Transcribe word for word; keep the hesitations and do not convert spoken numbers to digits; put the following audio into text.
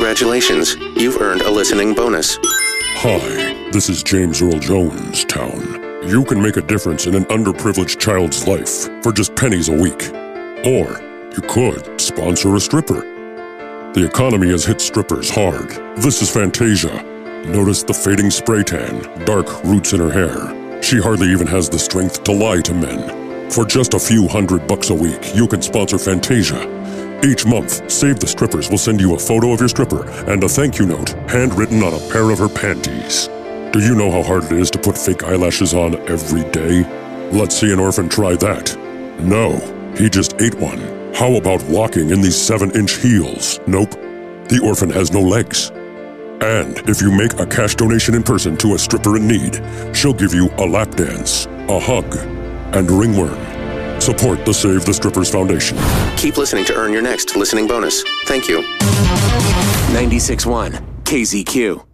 Congratulations, you've earned a listening bonus. Hi, this is James Earl Jones, Town. You can make a difference in an underprivileged child's life for just pennies a week. Or you could sponsor a stripper. The economy has hit strippers hard. This is Fantasia. Notice the fading spray tan, dark roots in her hair. She hardly even has the strength to lie to men. For just a few hundred bucks a week, you can sponsor Fantasia. Each month, Save the Strippers will send you a photo of your stripper and a thank you note handwritten on a pair of her panties. Do you know how hard it is to put fake eyelashes on every day? Let's see an orphan try that. No, he just ate one. How about walking in these seven-inch heels? Nope, the orphan has no legs. And if you make a cash donation in person to a stripper in need, she'll give you a lap dance, a hug, and ringworm. Support the Save the Strippers Foundation. Keep listening to earn your next listening bonus. Thank you. ninety-six point one K Z Q.